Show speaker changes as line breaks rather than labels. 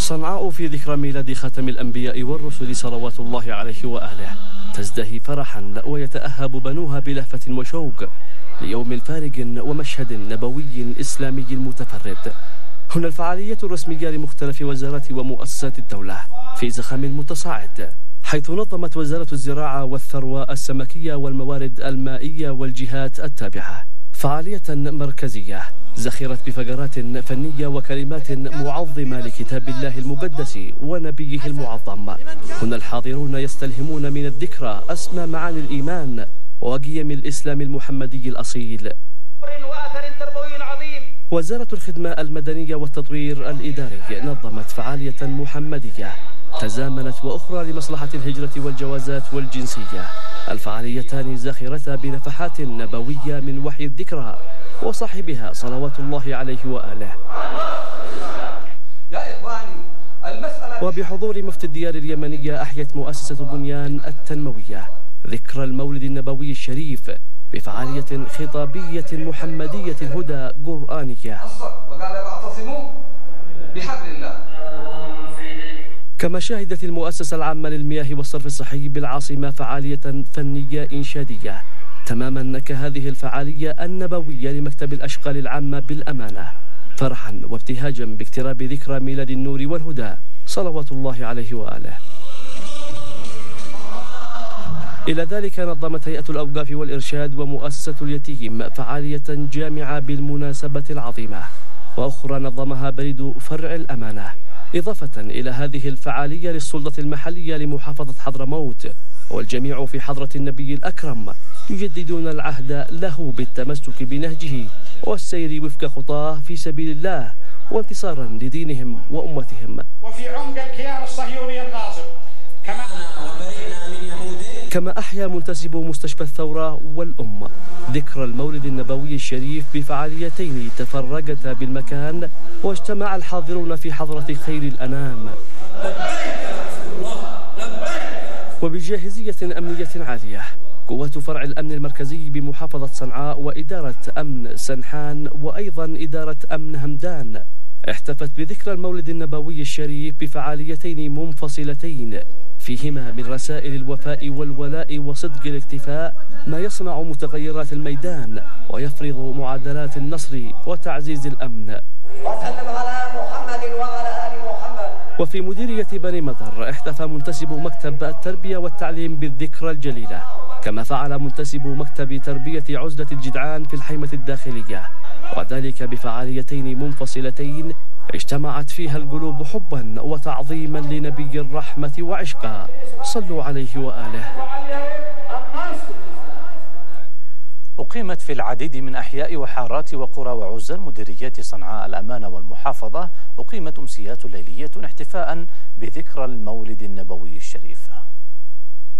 صنعاء في ذكرى ميلاد خاتم الأنبياء والرسل صلوات الله عليه وآله تزدهي فرحا ويتأهب بنوها بلهفة وشوق ليوم فارق ومشهد نبوي إسلامي متفرد. هنا الفعالية الرسمية لمختلف وزارات ومؤسسات الدولة في زخم متصاعد، حيث نظمت وزارة الزراعة والثروة السمكية والموارد المائية والجهات التابعة فعالية مركزية زخرت بفقرات فنية وكلمات معظمة لكتاب الله المقدس ونبيه المعظم. هنا الحاضرون يستلهمون من الذكرى أسمى معاني الإيمان وقيم الإسلام المحمدي الأصيل. وزارة الخدمة المدنية والتطوير الإداري نظمت فعالية محمدية تزامنت وأخرى لمصلحة الهجرة والجوازات والجنسية، الفعاليتان زاخرتا بنفحات نبوية من وحي الذكرى وصاحبها صلوات الله عليه وآله. وبحضور مفتي الديار اليمنية أحيت مؤسسة بنيان التنموية ذكرى المولد النبوي الشريف بفعالية خطابية محمدية الهدى قرآنية. كما شهدت المؤسسة العامة للمياه والصرف الصحي بالعاصمة فعالية فنية إنشادية تماما كهذه الفعالية النبوية لمكتب الأشغال العامة بالأمانة، فرحا وابتهاجا باقتراب ذكرى ميلاد النور والهدى صلوات الله عليه وآله. إلى ذلك نظمت هيئة الأوقاف والإرشاد ومؤسسة اليتيم فعالية جامعة بالمناسبة العظيمة، وأخرى نظمها بريد فرع الأمانة، إضافة إلى هذه الفعالية للسلطة المحلية لمحافظة حضرموت والجميع في حضرة النبي الأكرم يجددون العهد له بالتمسك بنهجه والسير وفق خطاه في سبيل الله وانتصارا لدينهم وأمتهم.
وفي عمق الكيان الصهيوني الغاصب
كما أحيا منتسب مستشفى الثورة والأم ذكرى المولد النبوي الشريف بفعاليتين تفرقتا بالمكان واجتمع الحاضرون في حضرة خير الأنام وبجاهزية أمنية عالية. قوات فرع الأمن المركزي بمحافظة صنعاء وإدارة أمن سنحان وأيضا إدارة أمن همدان احتفت بذكرى المولد النبوي الشريف بفعاليتين منفصلتين فيهما من رسائل الوفاء والولاء وصدق الاكتفاء ما يصنع متغيرات الميدان ويفرض معادلات النصر وتعزيز الأمن.
وسلم على محمد وعلى آل محمد.
وفي مديرية بني مطر احتفى منتسب مكتب التربية والتعليم بالذكرى الجليلة، كما فعل منتسب مكتب تربية عزلة الجدعان في الحيمة الداخلية، وذلك بفعاليتين منفصلتين اجتمعت فيها القلوب حبا وتعظيما لنبي الرحمة وعشقا صلوا عليه وآله.
أقيمت في العديد من أحياء وحارات وقرى وعزل مديريات صنعاء الأمانة والمحافظة أقيمت أمسيات ليلية احتفاء بذكرى المولد النبوي الشريف.